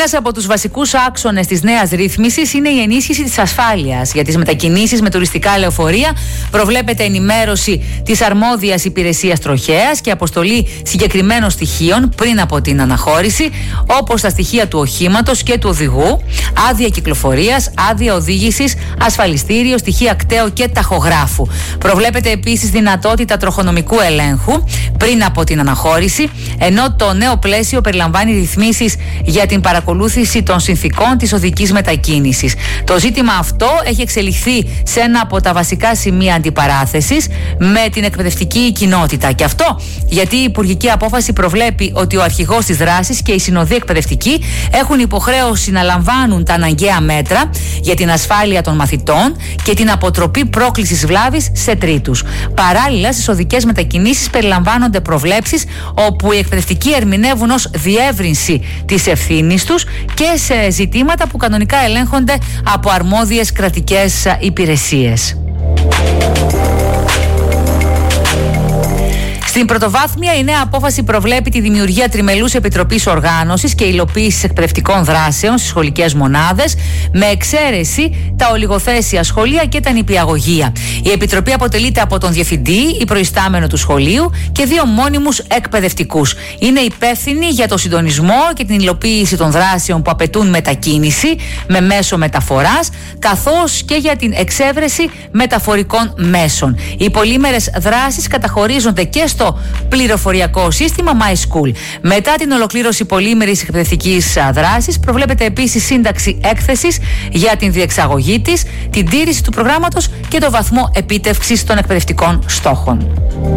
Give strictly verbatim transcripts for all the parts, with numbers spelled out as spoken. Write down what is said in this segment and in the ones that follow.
Ένας από τους βασικούς άξονες της νέας ρύθμισης είναι η ενίσχυση της ασφάλειας. Για τις μετακινήσεις με τουριστικά λεωφορεία προβλέπεται ενημέρωση της αρμόδιας υπηρεσίας τροχέας και αποστολή συγκεκριμένων στοιχείων πριν από την αναχώρηση, όπως τα στοιχεία του οχήματος και του οδηγού, άδεια κυκλοφορίας, άδεια οδήγησης, ασφαλιστήριο, στοιχεία κταίου και ταχογράφου. Προβλέπεται επίσης δυνατότητα τροχονομικού ελέγχου πριν από την αναχώρηση, ενώ το νέο πλαίσιο περιλαμβάνει ρυθμίσεις για την παρακολούθηση των συνθηκών της οδικής μετακίνησης. Το ζήτημα αυτό έχει εξελιχθεί σε ένα από τα βασικά σημεία αντιπαράθεσης με την εκπαιδευτική κοινότητα. Και αυτό γιατί η υπουργική απόφαση προβλέπει ότι ο αρχηγός της δράσης και οι συνοδοί εκπαιδευτικοί έχουν υποχρέωση να λαμβάνουν τα αναγκαία μέτρα για την ασφάλεια των μαθητών και την αποτροπή πρόκλησης βλάβης σε τρίτους. Παράλληλα, στις οδικές μετακινήσεις περιλαμβάνονται προβλέψεις όπου οι εκπαιδευτικοί ερμηνεύουν ως διεύρυνση της ευθύνης τους και σε ζητήματα που κανονικά ελέγχονται από αρμόδιες κρατικές υπηρεσίες. Στην πρωτοβάθμια, η νέα απόφαση προβλέπει τη δημιουργία τριμελούς επιτροπής οργάνωσης και υλοποίησης εκπαιδευτικών δράσεων στις σχολικές μονάδες, με εξαίρεση τα ολιγοθέσια σχολεία και τα νηπιαγωγεία. Η επιτροπή αποτελείται από τον διευθυντή ή προϊστάμενο του σχολείου και δύο μόνιμους εκπαιδευτικούς. Είναι υπεύθυνοι για το συντονισμό και την υλοποίηση των δράσεων που απαιτούν μετακίνηση με μέσο μεταφοράς, καθώς και για την εξέβρεση μεταφορικών μέσων. Οι πολύμερες δράσεις καταχωρίζονται και στο το πληροφοριακό σύστημα MySchool. Μετά την ολοκλήρωση πολύμερης εκπαιδευτικής δράσης, προβλέπεται επίσης σύνταξη έκθεσης για την διεξαγωγή της, την τήρηση του προγράμματος και το βαθμό επίτευξης των εκπαιδευτικών στόχων.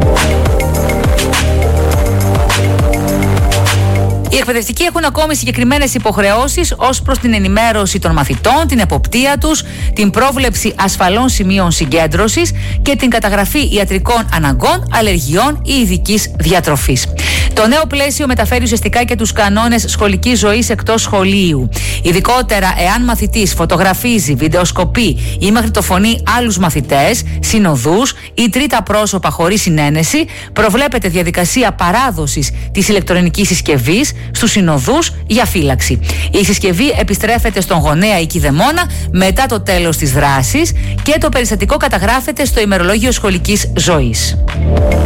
Οι εκπαιδευτικοί έχουν ακόμη συγκεκριμένες υποχρεώσεις ως προς την ενημέρωση των μαθητών, την εποπτεία τους, την πρόβλεψη ασφαλών σημείων συγκέντρωσης και την καταγραφή ιατρικών αναγκών, αλλεργιών ή ειδικής διατροφής. Το νέο πλαίσιο μεταφέρει ουσιαστικά και τους κανόνες σχολικής ζωής εκτός σχολείου. Ειδικότερα, εάν μαθητής φωτογραφίζει, βιντεοσκοπεί ή μαγνητοφωνεί άλλους μαθητές, συνοδούς ή τρίτα πρόσωπα χωρίς συνένεση, προβλέπεται διαδικασία παράδοσης της ηλεκτρονικής συσκευής στους συνοδούς για φύλαξη. Η συσκευή επιστρέφεται στον γονέα ή κηδεμόνα μετά το τέλος της δράσης και το περιστατικό καταγράφεται στο ημερολόγιο σχολικής ζωής.